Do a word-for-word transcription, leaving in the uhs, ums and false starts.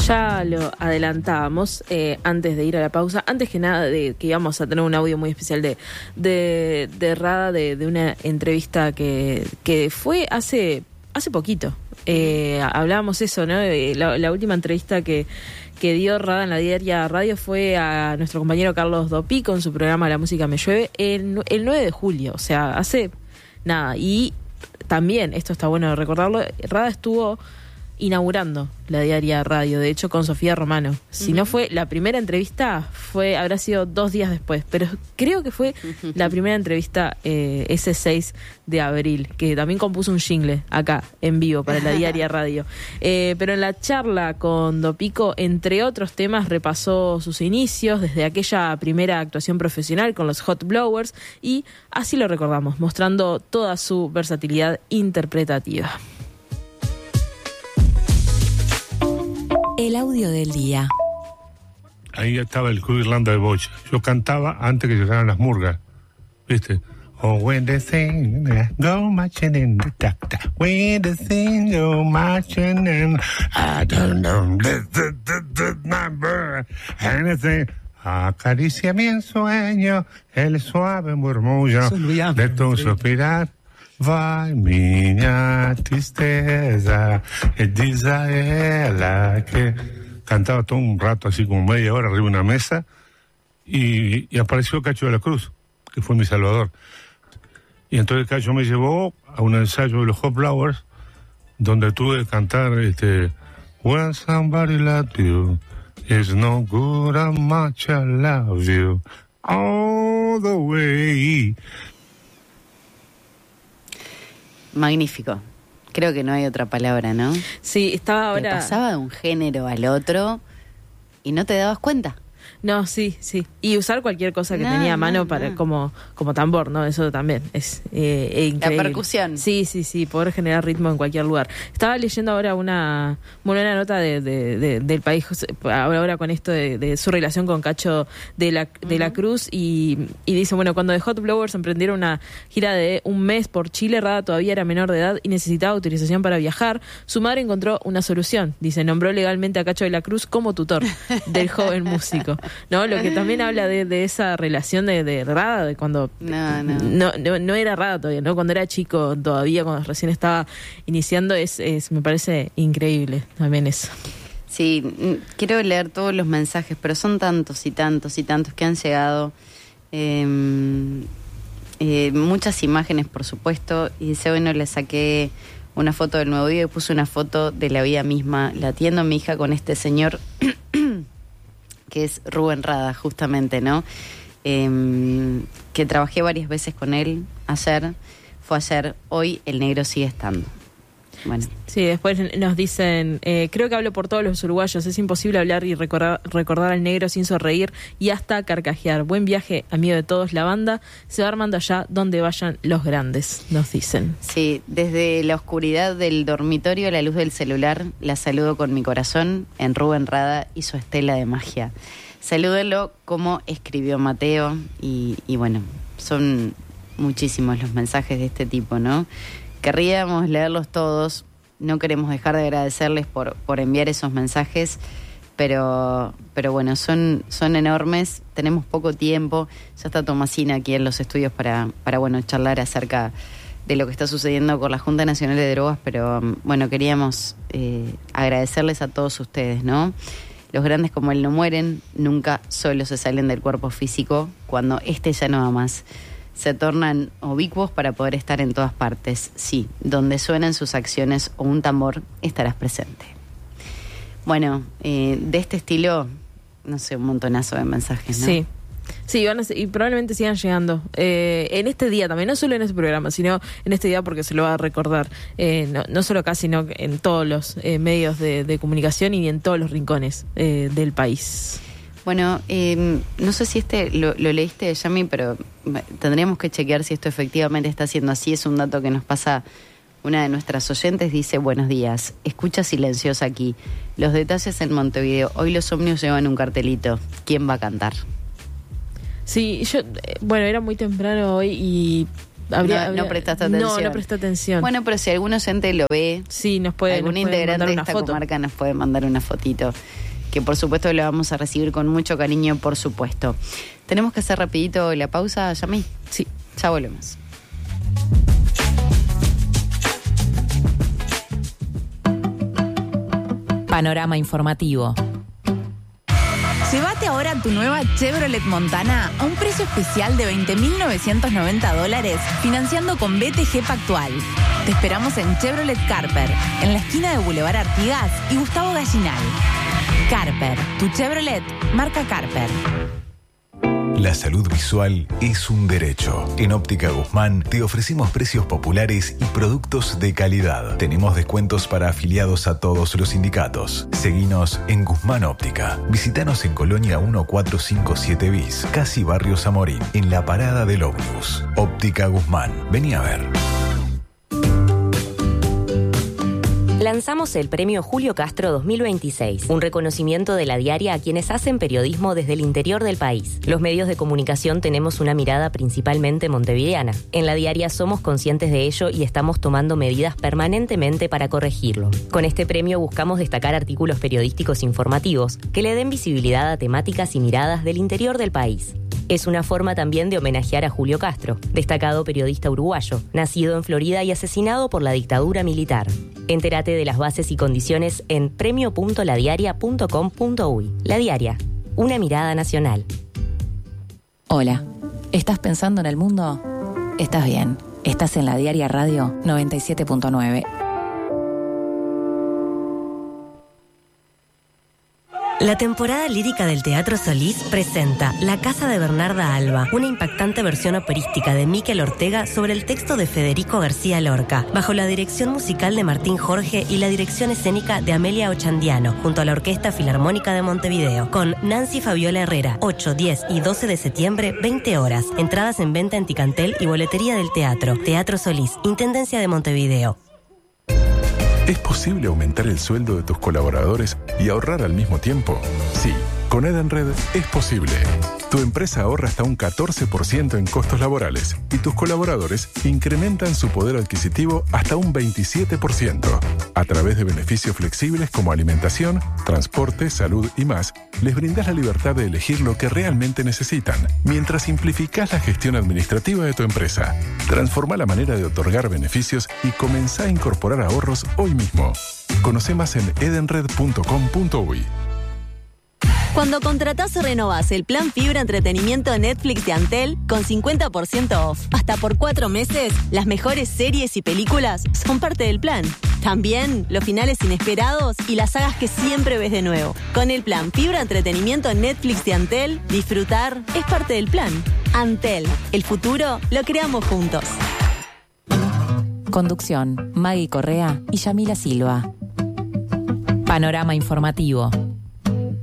Ya lo adelantábamos eh, antes de ir a la pausa, antes que nada de que íbamos a tener un audio muy especial de de, de Rada, de, de una entrevista que, que fue hace hace poquito. Eh, hablábamos eso, ¿no? La, la última entrevista que, que dio Rada en la Diaria Radio fue a nuestro compañero Carlos Dopico en su programa La Música Me Llueve el, el nueve de julio, o sea, hace nada. Y también, esto está bueno recordarlo, Rada estuvo inaugurando la Diaria Radio, de hecho con Sofía Romano. Si uh-huh. no fue la primera entrevista, fue habrá sido dos días después, pero creo que fue uh-huh. la primera entrevista eh, ese seis de abril, que también compuso un jingle acá, en vivo, para la Diaria Radio. Eh, pero en la charla con Dopico, entre otros temas, repasó sus inicios, desde aquella primera actuación profesional con los Hot Blowers, y así lo recordamos, mostrando toda su versatilidad interpretativa. El audio del día. Ahí estaba el Club Irlanda de Bocha. Yo cantaba antes que llegaran las murgas, ¿viste? Oh, when the thing go marching in the doctor, when the thing go marching in, I don't know the, the, the, the number, anything. Acaricia mi ensueño, el suave murmullo de tu suspirar. Vai minha tristeza, e diz a ela que... Cantaba todo un rato, así como media hora, arriba de una mesa, y, y apareció Cacho de la Cruz, que fue mi salvador. Y entonces Cacho me llevó a un ensayo de los Hot Blowers, donde tuve que cantar este, When somebody loves you, it's no good how much I love you, all the way. Magnífico. Creo que no hay otra palabra, ¿no? Sí, estaba ahora... Te pasaba de un género al otro y no te dabas cuenta. No, sí, sí. Y usar cualquier cosa que no, tenía a mano no, para no. como como tambor, ¿no? Eso también es eh, increíble. La percusión. Sí, sí, sí, poder generar ritmo en cualquier lugar. Estaba leyendo ahora una bueno, una nota de, de, de del País, ahora con esto de, de su relación con Cacho de la, de uh-huh. la Cruz, y, y dice, bueno, cuando The Hot Blowers emprendieron una gira de un mes por Chile, Rada todavía era menor de edad y necesitaba autorización para viajar. Su madre encontró una solución. Dice, nombró legalmente a Cacho de la Cruz como tutor del joven músico. ¿No? Lo que también habla de, de esa relación de, de Rada, de cuando no, no. No, no, no era Rada todavía, ¿no? Cuando era chico todavía, cuando recién estaba iniciando, es, es me parece increíble también eso. Sí, quiero leer todos los mensajes, pero son tantos y tantos y tantos que han llegado. Eh, eh, muchas imágenes, por supuesto, y dice, bueno, le saqué una foto del nuevo día y puse una foto de la vida misma, latiendo a mi hija con este señor que es Rubén Rada, justamente, ¿no? Eh, que trabajé varias veces con él ayer, fue ayer, hoy el negro sigue estando. Bueno. Sí, después nos dicen, eh, creo que hablo por todos los uruguayos, es imposible hablar y recordar, recordar al negro sin sonreír y hasta carcajear. Buen viaje, amigo de todos, la banda se va armando allá donde vayan los grandes, nos dicen. Sí, desde la oscuridad del dormitorio a la luz del celular, la saludo con mi corazón en Rubén Rada y su estela de magia. Salúdenlo como escribió Mateo y, y bueno, son muchísimos los mensajes de este tipo, ¿no? Querríamos leerlos todos, no queremos dejar de agradecerles por, por enviar esos mensajes, pero, pero bueno, son, son enormes, tenemos poco tiempo, ya está Tomasina aquí en los estudios para, para bueno, charlar acerca de lo que está sucediendo con la Junta Nacional de Drogas, pero bueno, queríamos eh, agradecerles a todos ustedes, ¿no? Los grandes como él no mueren, nunca solo se salen del cuerpo físico, cuando este ya no va más. Se tornan ubicuos para poder estar en todas partes. Sí, donde suenan sus acciones o un tambor, estarás presente. Bueno, eh, de este estilo, no sé, un montonazo de mensajes, ¿no? Sí, sí, van a, y probablemente sigan llegando. Eh, en este día también, no solo en este programa, sino en este día porque se lo va a recordar. Eh, no, no solo acá, sino en todos los eh, medios de, de comunicación y en todos los rincones eh, del país. Bueno, eh, no sé si este lo, lo leíste, Yami, pero tendríamos que chequear si esto efectivamente está siendo así. Es un dato que nos pasa una de nuestras oyentes. Dice, buenos días, escucha silenciosa aquí. Los detalles en Montevideo. Hoy los ómnibus llevan un cartelito. ¿Quién va a cantar? Sí, yo, bueno, era muy temprano hoy y Habría, no, habría- no prestaste atención. No, no presté atención. Bueno, pero si algún oyente lo ve, sí, nos puede, algún nos puede integrante mandar de una esta foto. comarca nos puede mandar una fotito, que por supuesto lo vamos a recibir con mucho cariño, por supuesto. Tenemos que hacer rapidito la pausa, Yami. Sí. Ya volvemos. Panorama informativo. Llévate ahora tu nueva Chevrolet Montana a un precio especial de veinte mil novecientos noventa dólares, financiando con B T G Pactual. Te esperamos en Chevrolet Carper, en la esquina de Boulevard Artigas y Gustavo Gallinal. Carper, tu Chevrolet, marca Carper. La salud visual es un derecho. En Óptica Guzmán te ofrecemos precios populares y productos de calidad. Tenemos descuentos para afiliados a todos los sindicatos. Seguinos en Guzmán Óptica. Visítanos en Colonia mil cuatrocientos cincuenta y siete bis, casi Barrio Zamorín, en la parada del ómnibus. Óptica Guzmán. Vení a ver. Lanzamos el Premio Julio Castro dos mil veintiséis, un reconocimiento de la diaria a quienes hacen periodismo desde el interior del país. Los medios de comunicación tenemos una mirada principalmente montevideana. En la diaria somos conscientes de ello y estamos tomando medidas permanentemente para corregirlo. Con este premio buscamos destacar artículos periodísticos informativos que le den visibilidad a temáticas y miradas del interior del país. Es una forma también de homenajear a Julio Castro, destacado periodista uruguayo, nacido en Florida y asesinado por la dictadura militar. Entérate de las bases y condiciones en premio punto la diaria punto com punto uy. La Diaria, una mirada nacional. Hola, ¿estás pensando en el mundo? Estás bien, estás en La Diaria Radio noventa y siete punto nueve. La temporada lírica del Teatro Solís presenta La Casa de Bernarda Alba, una impactante versión operística de Miquel Ortega sobre el texto de Federico García Lorca, bajo la dirección musical de Martín Jorge y la dirección escénica de Amelia Ochandiano, junto a la Orquesta Filarmónica de Montevideo, con Nancy Fabiola Herrera, ocho, diez y doce de septiembre, veinte horas. Entradas en venta en Ticantel y boletería del teatro. Teatro Solís, Intendencia de Montevideo. ¿Es posible aumentar el sueldo de tus colaboradores y ahorrar al mismo tiempo? Sí, con Edenred es posible. Tu empresa ahorra hasta un catorce por ciento en costos laborales y tus colaboradores incrementan su poder adquisitivo hasta un veintisiete por ciento. A través de beneficios flexibles como alimentación, transporte, salud y más, les brindas la libertad de elegir lo que realmente necesitan, mientras simplificás la gestión administrativa de tu empresa. Transforma la manera de otorgar beneficios y comenzá a incorporar ahorros hoy mismo. Conoce más en edenred punto com punto uy. Cuando contratás o renovás el plan Fibra Entretenimiento de Netflix de Antel con cincuenta por ciento off, hasta por cuatro meses, las mejores series y películas son parte del plan. También los finales inesperados y las sagas que siempre ves de nuevo. Con el plan Fibra Entretenimiento en Netflix de Antel, disfrutar es parte del plan. Antel, el futuro lo creamos juntos. Conducción, Maggie Correa y Yamila Silva. Panorama informativo.